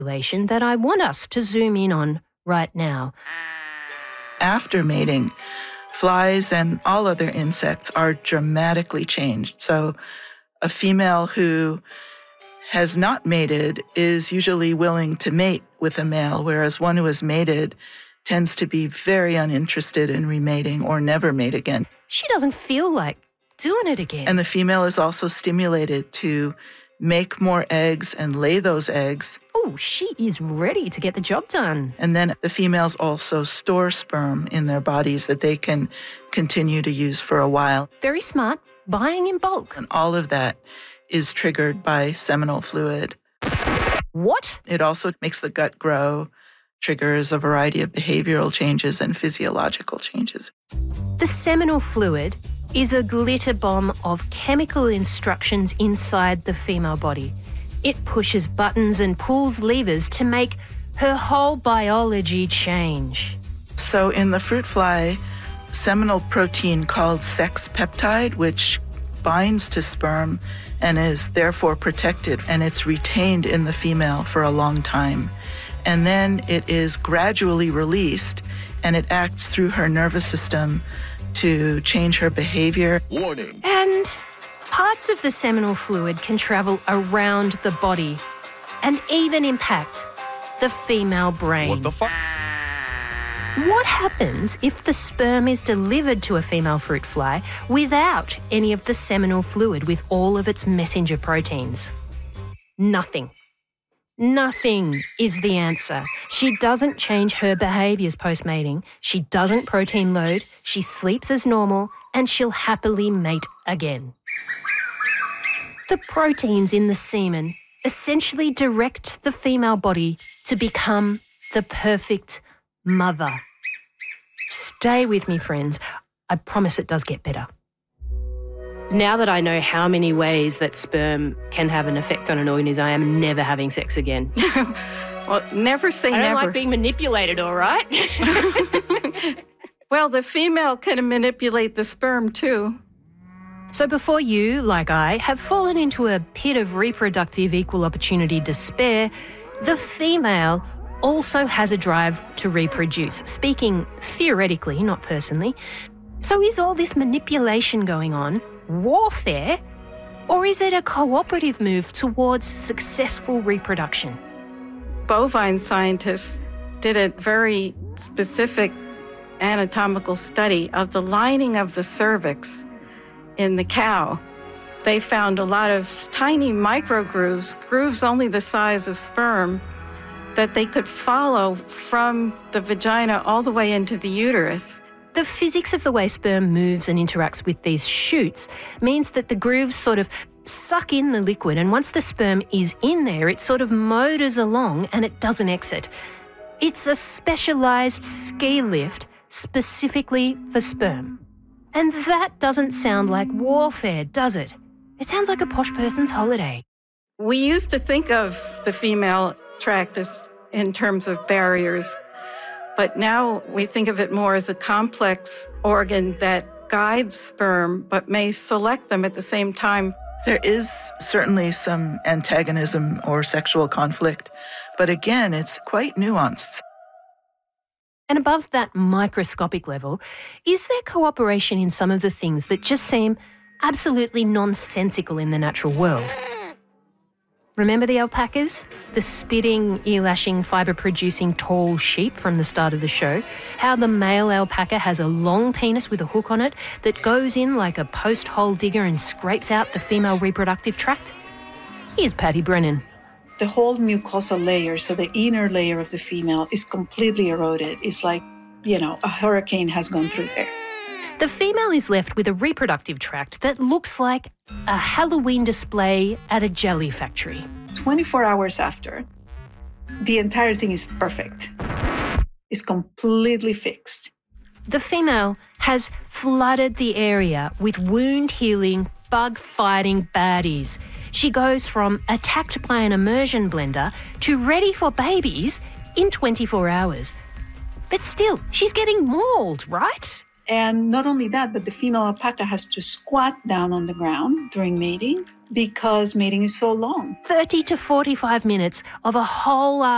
that I want us to zoom in on right now. After mating, flies and all other insects are dramatically changed. So a female who has not mated is usually willing to mate with a male, whereas one who has mated tends to be very uninterested in remating or never mate again. She doesn't feel like doing it again. And the female is also stimulated to make more eggs and lay those eggs. Oh, she is ready to get the job done. And then the females also store sperm in their bodies that they can continue to use for a while. Very smart, buying in bulk. And all of that is triggered by seminal fluid. What? It also makes the gut grow, triggers a variety of behavioral changes and physiological changes. The seminal fluid is a glitter bomb of chemical instructions inside the female body. It pushes buttons and pulls levers to make her whole biology change. So in the fruit fly, seminal protein called sex peptide, which binds to sperm and is therefore protected, and it's retained in the female for a long time. And then it is gradually released, and it acts through her nervous system to change her behavior. Warning. And parts of the seminal fluid can travel around the body and even impact the female brain. What the fuck? What happens if the sperm is delivered to a female fruit fly without any of the seminal fluid with all of its messenger proteins? Nothing. Nothing is the answer. She doesn't change her behaviours post-mating. She doesn't protein load. She sleeps as normal, and she'll happily mate again. The proteins in the semen essentially direct the female body to become the perfect mother. Stay with me, friends. I promise it does get better. Now that I know how many ways that sperm can have an effect on an organism, I am never having sex again. Well, never say never. I don't like being manipulated, all right? Well, the female can manipulate the sperm too. So before you, like I, have fallen into a pit of reproductive equal opportunity despair, the female also has a drive to reproduce, speaking theoretically, not personally. So is all this manipulation going on warfare, or is it a cooperative move towards successful reproduction? Bovine scientists did a very specific anatomical study of the lining of the cervix in the cow. They found a lot of tiny microgrooves, grooves only the size of sperm, that they could follow from the vagina all the way into the uterus. The physics of the way sperm moves and interacts with these chutes means that the grooves sort of suck in the liquid, and once the sperm is in there, it sort of motors along and it doesn't exit. It's a specialised ski lift specifically for sperm. And that doesn't sound like warfare, does it? It sounds like a posh person's holiday. We used to think of the female tract as in terms of barriers, but now we think of it more as a complex organ that guides sperm but may select them at the same time. There is certainly some antagonism or sexual conflict, but again, it's quite nuanced. And above that microscopic level, is there cooperation in some of the things that just seem absolutely nonsensical in the natural world? Remember the alpacas? The spitting, ear-lashing, fibre-producing tall sheep from the start of the show? How the male alpaca has a long penis with a hook on it that goes in like a post-hole digger and scrapes out the female reproductive tract? Here's Patty Brennan. The whole mucosal layer, so the inner layer of the female, is completely eroded. It's like, a hurricane has gone through there. The female is left with a reproductive tract that looks like a Halloween display at a jelly factory. 24 hours after, the entire thing is perfect. It's completely fixed. The female has flooded the area with wound-healing, bug-fighting baddies. She goes from attacked by an immersion blender to ready for babies in 24 hours. But still, she's getting mauled, right? And not only that, but the female alpaca has to squat down on the ground during mating because mating is so long. 30 to 45 minutes of a whole